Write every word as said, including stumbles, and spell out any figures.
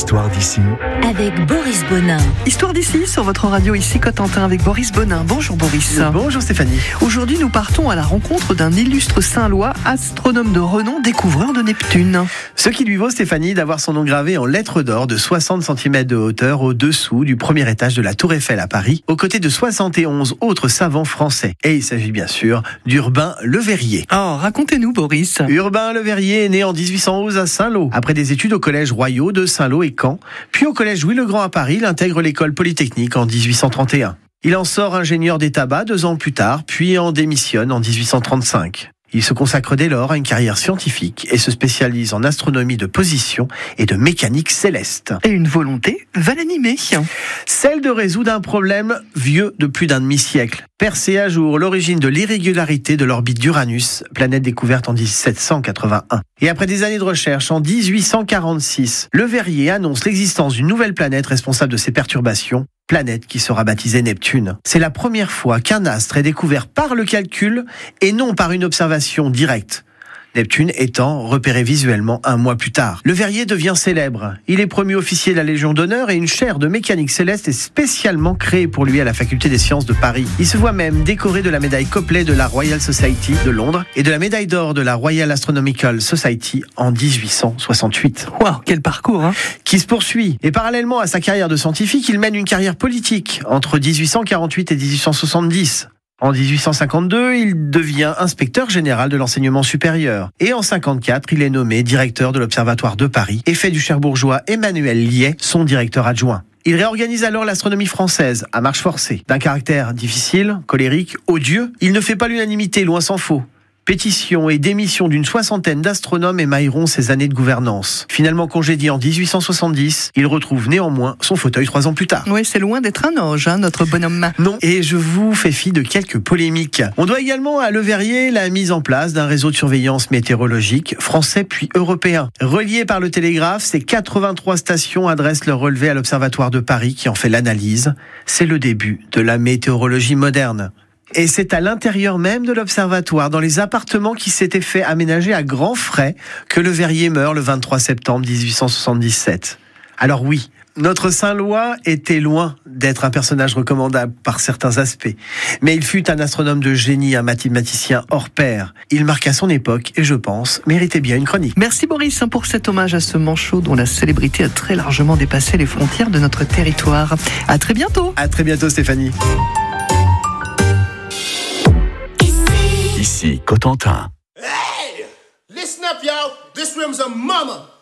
Histoire d'ici avec Boris Bonin. Histoire d'ici sur votre radio, ici Cotentin avec Boris Bonin. Bonjour Boris. Bonjour Stéphanie. Aujourd'hui nous partons à la rencontre d'un illustre Saint-Lois, astronome de renom, découvreur de Neptune. Ce qui lui vaut, Stéphanie, d'avoir son nom gravé en lettres d'or de soixante centimètres de hauteur au-dessous du premier étage de la Tour Eiffel à Paris, aux côtés de soixante et onze autres savants français. Et il s'agit bien sûr d'Urbain Le Verrier. Oh, racontez-nous Boris. Urbain Le Verrier est né en dix-huit cent onze à Saint-Lô. Après des études au collège royaux de Saint-Lô et Caen, puis au collège Louis-le-Grand à Paris, il intègre l'école polytechnique en dix-huit cent trente et un. Il en sort ingénieur des tabacs deux ans plus tard, puis en démissionne en dix-huit cent trente-cinq. Il se consacre dès lors à une carrière scientifique et se spécialise en astronomie de position et de mécanique céleste. Et une volonté va l'animer. Celle de résoudre un problème vieux de plus d'un demi-siècle. Percer à jour l'origine de l'irrégularité de l'orbite d'Uranus, planète découverte en dix-sept cent quatre-vingt-un. Et après des années de recherche, en dix-huit cent quarante-six, Le Verrier annonce l'existence d'une nouvelle planète responsable de ces perturbations, planète qui sera baptisée Neptune. C'est la première fois qu'un astre est découvert par le calcul et non par une observation directe. Neptune étant repéré visuellement un mois plus tard. Le Verrier devient célèbre. Il est promu officier de la Légion d'honneur et une chaire de mécanique céleste est spécialement créée pour lui à la Faculté des sciences de Paris. Il se voit même décoré de la médaille Copley de la Royal Society de Londres et de la médaille d'or de la Royal Astronomical Society en dix-huit cent soixante-huit. Waouh, quel parcours hein. Qui se poursuit. Et parallèlement à sa carrière de scientifique, il mène une carrière politique entre dix-huit cent quarante-huit et dix-huit cent soixante-dix. En dix-huit cent cinquante-deux, il devient inspecteur général de l'enseignement supérieur. Et en cinquante-quatre, il est nommé directeur de l'Observatoire de Paris et fait du cherbourgeois Emmanuel Liais son directeur adjoint. Il réorganise alors l'astronomie française à marche forcée. D'un caractère difficile, colérique, odieux, il ne fait pas l'unanimité, loin s'en faut. Pétition et démission d'une soixantaine d'astronomes émailleront ses années de gouvernance. Finalement congédié en dix-huit cent soixante-dix, il retrouve néanmoins son fauteuil trois ans plus tard. Oui, c'est loin d'être un ange, hein, notre bonhomme. Non, et je vous fais fi de quelques polémiques. On doit également à Le Verrier la mise en place d'un réseau de surveillance météorologique français puis européen. Relié par le télégraphe, ces quatre-vingt-trois stations adressent leur relevé à l'Observatoire de Paris qui en fait l'analyse. C'est le début de la météorologie moderne. Et c'est à l'intérieur même de l'observatoire, dans les appartements qui s'étaient fait aménager à grands frais, que Le Verrier meurt le vingt-trois septembre dix-huit cent soixante-dix-sept. Alors oui, notre Saint-Lois était loin d'être un personnage recommandable par certains aspects. Mais il fut un astronome de génie, un mathématicien hors pair. Il marqua son époque et, je pense, méritait bien une chronique. Merci Boris pour cet hommage à ce manchot dont la célébrité a très largement dépassé les frontières de notre territoire. À très bientôt. À très bientôt Stéphanie. Ici Cotentin. Hey! Listen up, y'all. This room's a mama.